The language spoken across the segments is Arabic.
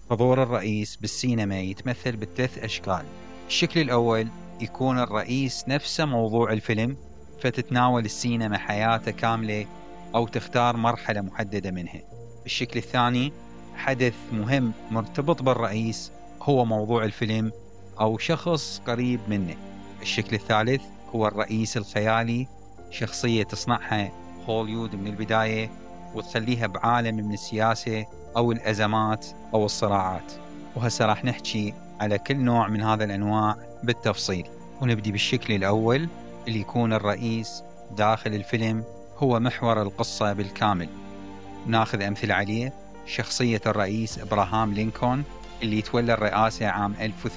حضور الرئيس بالسينما يتمثل بثلاث أشكال. الشكل الأول يكون الرئيس نفسه موضوع الفيلم، فتتناول السينما حياته كاملة أو تختار مرحلة محددة منها. الشكل الثاني حدث مهم مرتبط بالرئيس هو موضوع الفيلم أو شخص قريب منه. الشكل الثالث هو الرئيس الخيالي، شخصية تصنعها هوليوود من البداية وتخليها بعالم من السياسة أو الأزمات أو الصراعات. وهسه راح نحكي على كل نوع من هذا الأنواع بالتفصيل، ونبدي بالشكل الأول اللي يكون الرئيس داخل الفيلم هو محور القصة بالكامل. ناخذ أمثلة عليه: شخصية الرئيس إبراهام لينكولن اللي تولى الرئاسة عام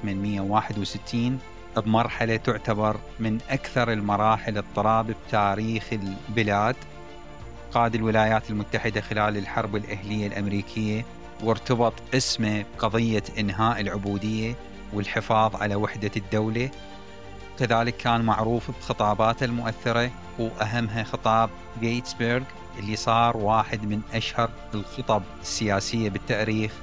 1861 بمرحلة تعتبر من أكثر المراحل اضطراب بتاريخ البلاد. قاد الولايات المتحدة خلال الحرب الأهلية الأمريكية، وارتبط اسمه بقضية إنهاء العبودية والحفاظ على وحدة الدولة. كذلك كان معروف بخطاباته المؤثرة، وأهمها خطاب غيتسبرغ اللي صار واحد من أشهر الخطب السياسية بالتاريخ.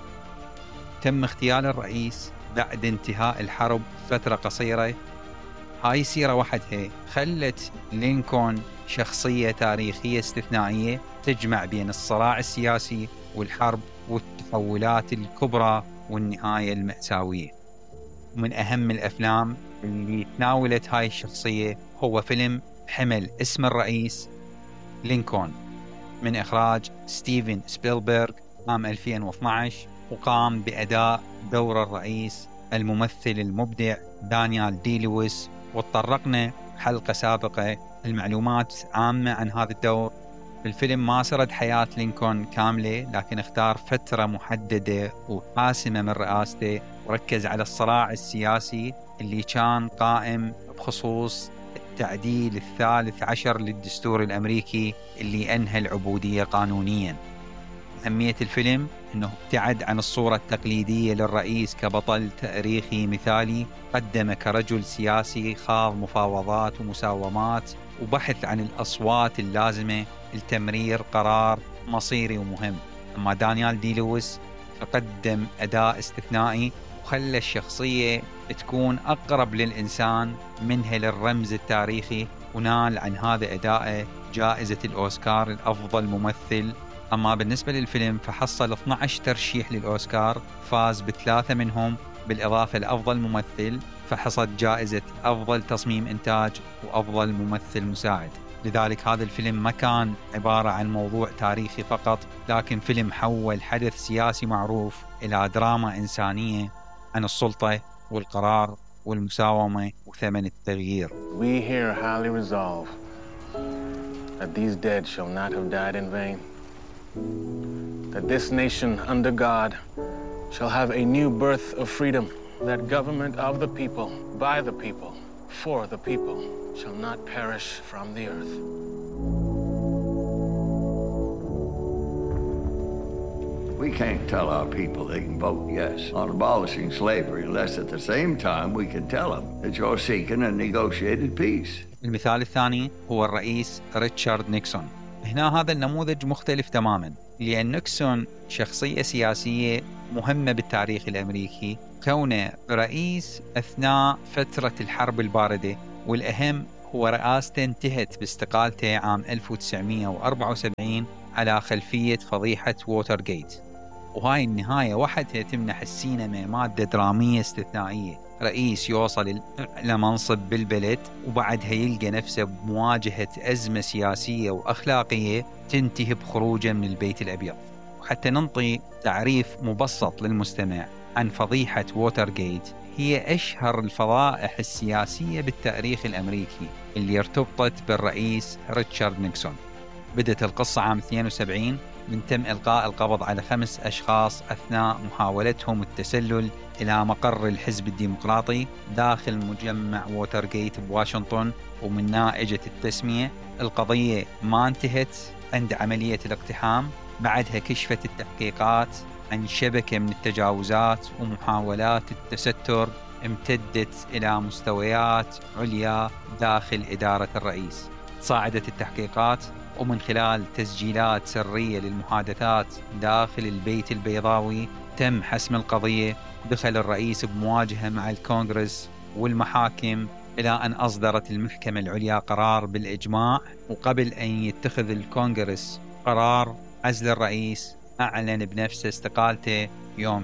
تم اغتيال الرئيس بعد انتهاء الحرب فترة قصيرة. هاي السيرة وحدها خلت لينكولن شخصية تاريخية استثنائية تجمع بين الصراع السياسي والحرب والتحولات الكبرى والنهاية المأساوية. ومن أهم الأفلام اللي تناولت هاي الشخصية هو فيلم حمل اسم الرئيس لينكولن من إخراج ستيفن سبيلبرغ عام 2012، وقام بأداء دور الرئيس الممثل المبدع دانيال دي لويس. وتطرقنا حلقة سابقة المعلومات عامة عن هذا الدور. الفيلم ما سرد حياة لينكولن كاملة، لكن اختار فترة محددة وحاسمة من رئاسته، وركز على الصراع السياسي اللي كان قائم بخصوص التعديل الثالث عشر للدستور الأمريكي اللي أنهى العبودية قانونياً. أهمية الفيلم أنه ابتعد عن الصورة التقليدية للرئيس كبطل تاريخي مثالي، قدم كرجل سياسي خاض مفاوضات ومساومات وبحث عن الأصوات اللازمة لتمرير قرار مصيري ومهم. أما دانيال دي لويس فقدم أداء استثنائي وخلى الشخصية تكون أقرب للإنسان منها للرمز التاريخي، ونال عن هذا أداءه جائزة الأوسكار الأفضل ممثل. أما بالنسبة للفيلم فحصل 12 ترشيح للأوسكار، فاز ب3 منهم، بالإضافة لأفضل ممثل فحصد جائزة أفضل تصميم إنتاج وأفضل ممثل مساعد. لذلك هذا الفيلم ما كان عبارة عن موضوع تاريخي فقط، لكن فيلم حول حدث سياسي معروف إلى دراما إنسانية عن السلطة والقرار والمساومة وثمن التغيير. We here highly resolve that these dead shall not have died in vain. That this nation under God shall have a new birth of freedom. That government of the people, by the people, for the people, shall not perish from the earth. We can't tell our people they can vote yes on abolishing slavery unless at the same time we can tell them that you're seeking a negotiated peace. المثال الثاني هو الرئيس ريتشارد نيكسون. هنا هذا النموذج مختلف تماما، لأن نيكسون شخصية سياسية مهمة بالتاريخ الأمريكي، كونه رئيس أثناء فترة الحرب الباردة، والأهم هو رئاسته انتهت باستقالته عام 1974 على خلفية فضيحة ووترغيت. وهاي النهاية وحدها تمنح السينما مادة درامية استثنائية. رئيس يوصل إلى منصب بالبلد وبعدها يلقى نفسه بمواجهة أزمة سياسية وأخلاقية تنتهي بخروجه من البيت الأبيض. وحتى ننطي تعريف مبسط للمستمع عن فضيحة ووترغيت، هي أشهر الفضائح السياسية بالتاريخ الأمريكي اللي ارتبطت بالرئيس ريتشارد نيكسون. بدأت القصة عام 72 من تم إلقاء القبض على 5 أشخاص أثناء محاولتهم التسلل إلى مقر الحزب الديمقراطي داخل مجمع ووترغيت بواشنطن. ومن نائجة التسمية القضية ما انتهت عند عملية الاقتحام، بعدها كشفت التحقيقات عن شبكة من التجاوزات ومحاولات التستر امتدت إلى مستويات عليا داخل إدارة الرئيس. صاعدت التحقيقات، ومن خلال تسجيلات سرية للمحادثات داخل البيت البيضاوي تم حسم القضية، دخل الرئيس بمواجهة مع الكونغرس والمحاكم إلى أن أصدرت المحكمة العليا قرار بالإجماع. وقبل أن يتخذ الكونغرس قرار عزل الرئيس، أعلن بنفسه استقالته يوم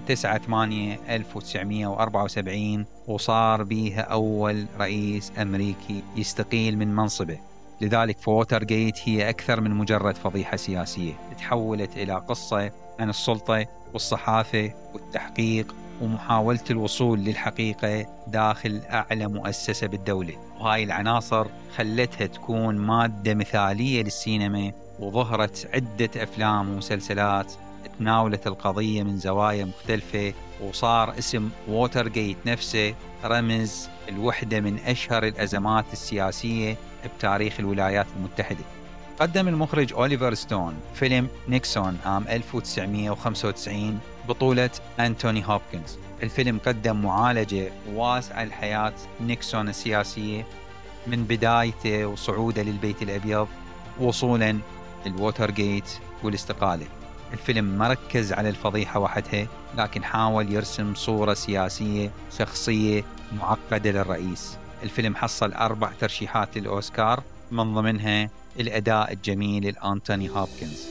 9/8/1974، وصار بيها أول رئيس أمريكي يستقيل من منصبه. لذلك ووترغيت هي أكثر من مجرد فضيحة سياسية، تحولت إلى قصة عن السلطة والصحافة والتحقيق ومحاولة الوصول للحقيقة داخل أعلى مؤسسة بالدولة. وهاي العناصر خلتها تكون مادة مثالية للسينما، وظهرت عدة أفلام ومسلسلات تناولت القضية من زوايا مختلفة، وصار اسم ووترغيت نفسه رمز الوحدة من أشهر الأزمات السياسية بتاريخ الولايات المتحدة. قدم المخرج أوليفر ستون فيلم نيكسون عام 1995 بطولة أنتوني هوبكنز. الفيلم قدم معالجة واسعة لحياة نيكسون السياسية من بدايته وصعوده للبيت الأبيض وصولاً للووترغيت والاستقالة. الفيلم مركز على الفضيحة وحدها، لكن حاول يرسم صورة سياسية شخصية معقدة للرئيس. الفيلم حصل 4 ترشيحات للأوسكار، من ضمنها الأداء الجميل لأنتوني هوبكنز.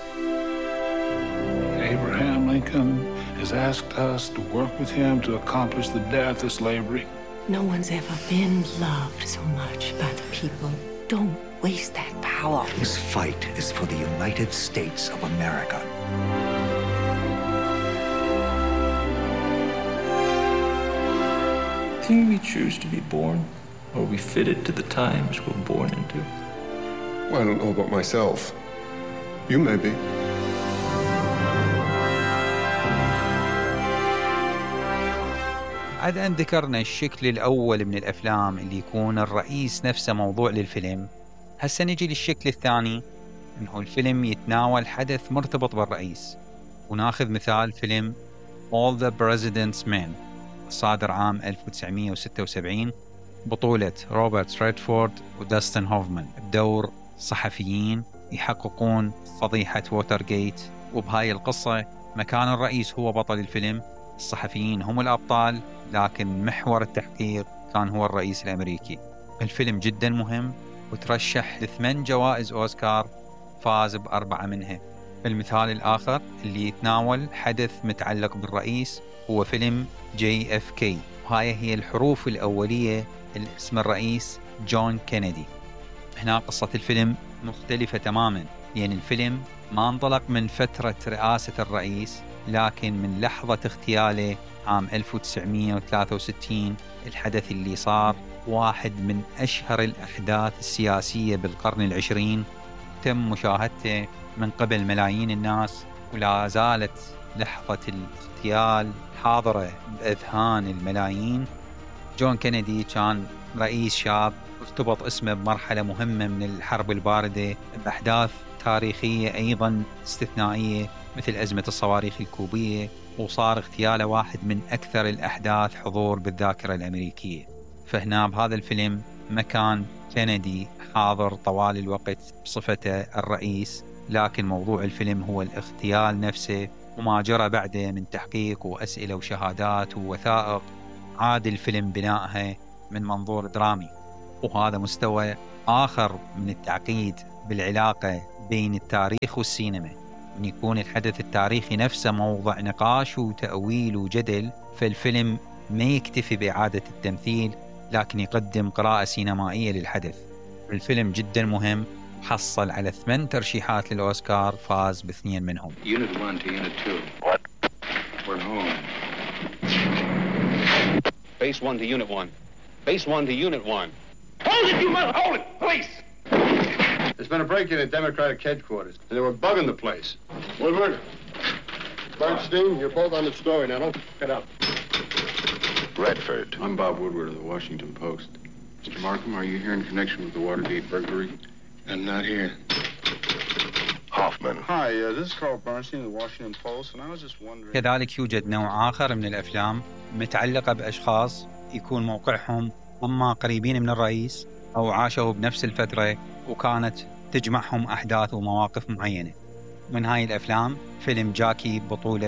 Abraham Lincoln has asked us to work with him to accomplish the death of slavery. No one's ever been loved so much by the people. Don't waste that power. This fight is for the United States of America. Think we choose to be born, or are we fitted to the times we're born into? Well, I don't know about myself. You may be. بعد أن ذكرنا الشكل الأول من الأفلام اللي يكون الرئيس نفسه موضوع للفيلم، هسه نجي للشكل الثاني، إنه الفيلم يتناول حدث مرتبط بالرئيس. وناخذ مثال فيلم All the President's Men صادر عام 1976 بطولة روبرت ريدفورد وداستن هوفمان، بدور صحفيين يحققون فضيحة ووترغيت. وبهاي القصة مكان الرئيس هو بطل الفيلم، الصحفيين هم الأبطال، لكن محور التحقيق كان هو الرئيس الأمريكي. الفيلم جدا مهم وترشح ل8 جوائز أوسكار، فاز ب4 منها. المثال الآخر اللي يتناول حدث متعلق بالرئيس هو فيلم JFK، وهاي هي الحروف الأولية لاسم الرئيس جون كينيدي. هنا قصة الفيلم مختلفة تماما، لأن الفيلم ما انطلق من فترة رئاسة الرئيس، لكن من لحظة اغتياله عام 1963، الحدث اللي صار واحد من أشهر الأحداث السياسية بالقرن العشرين، تم مشاهدته من قبل ملايين الناس، ولا زالت لحظة الاغتيال حاضرة بأذهان الملايين. جون كينيدي كان رئيس شاب، ارتبط اسمه بمرحلة مهمة من الحرب الباردة، بأحداث تاريخية أيضا استثنائية مثل أزمة الصواريخ الكوبية، وصار اغتياله واحد من أكثر الأحداث حضور بالذاكرة الأمريكية. فهنا بهذا الفيلم مكان كينيدي حاضر طوال الوقت بصفته الرئيس، لكن موضوع الفيلم هو الاغتيال نفسه وما جرى بعده من تحقيق وأسئلة وشهادات ووثائق. عاد الفيلم بنائها من منظور درامي، وهذا مستوى آخر من التعقيد بالعلاقة بين التاريخ والسينما، أن يكون الحدث التاريخي نفسه موضع نقاش وتأويل وجدل. فالفيلم ما يكتفي بإعادة التمثيل، لكن يقدم قراءة سينمائية للحدث. الفيلم جدا مهم، حصل على 8 ترشيحات للأوسكار، فاز ب2 منهم. Unit 1 to Unit 2. What? We're home. Base 1 to Unit 1. Base 1 to Unit 1. Hold it, you mother! Hold it, police! There's been a break-in at Democratic headquarters, and they were bugging the place. Woodward, Bernstein, you're both on the story. Now, don't get up. Redford. I'm Bob Woodward of the Washington Post. Mr. Markham, are you here in connection with the Watergate burglary? I'm not here. Hoffman. Hi, this is Carl Bernstein of the Washington Post, and I was just wondering... كذلك يوجد نوع آخر من الأفلام متعلقة بأشخاص يكون موقعهم أما قريبين من الرئيس أو عاشوا بنفس الفترة وكانت تجمعهم أحداث ومواقف معينة. من هاي الأفلام فيلم جاكي بطولة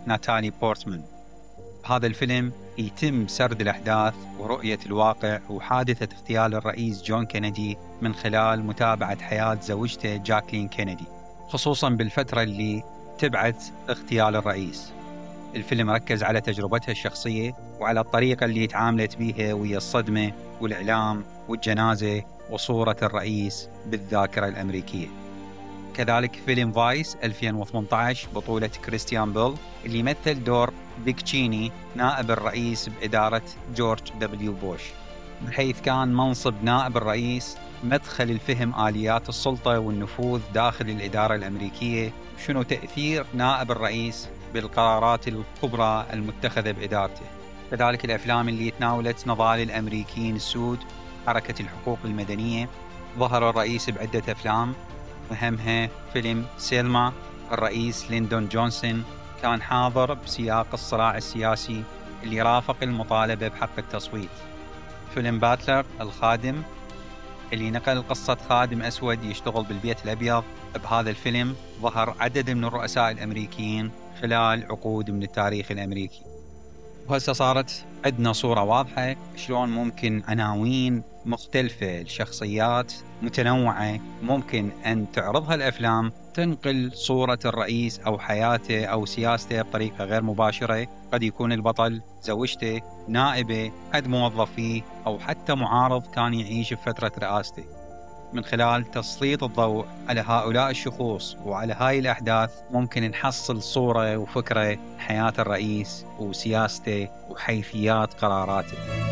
ناتالي بورتمان. بهذا الفيلم يتم سرد الأحداث ورؤية الواقع وحادثة اغتيال الرئيس جون كينيدي من خلال متابعة حياة زوجته جاكلين كينيدي، خصوصاً بالفترة اللي تبعت اغتيال الرئيس. الفيلم ركز على تجربتها الشخصية وعلى الطريقة اللي تعاملت بيها ويا الصدمة والإعلام والجنازة وصورة الرئيس بالذاكرة الأمريكية. كذلك فيلم فايس 2018 بطولة كريستيان بيل اللي يمثل دور ديك تشيني نائب الرئيس بإدارة جورج دبليو بوش، بحيث كان منصب نائب الرئيس مدخل الفهم آليات السلطة والنفوذ داخل الإدارة الأمريكية، شنو تأثير نائب الرئيس بالقرارات الكبرى المتخذة بإدارته. كذلك الأفلام اللي تناولت نضال الأمريكيين السود، حركة الحقوق المدنية. ظهر الرئيس بعدة أفلام، أهمها فيلم سيلما. الرئيس ليندون جونسون كان حاضر بسياق الصراع السياسي اللي رافق المطالبة بحق التصويت. فيلم باتلر الخادم اللي نقل قصة خادم أسود يشتغل بالبيت الأبيض. بهذا الفيلم ظهر عدد من الرؤساء الأمريكيين خلال عقود من التاريخ الأمريكي. وهسه صارت عندنا صورة واضحة شلون ممكن عناوين مختلفة لشخصيات متنوعة ممكن أن تعرضها الأفلام تنقل صورة الرئيس أو حياته أو سياسته بطريقة غير مباشرة. قد يكون البطل زوجته، نائبه، حد موظف فيه، أو حتى معارض كان يعيش بفترة رئاسته. من خلال تسليط الضوء على هؤلاء الشخوص وعلى هاي الأحداث ممكن نحصل صورة وفكرة حياة الرئيس وسياسته وحيثيات قراراته.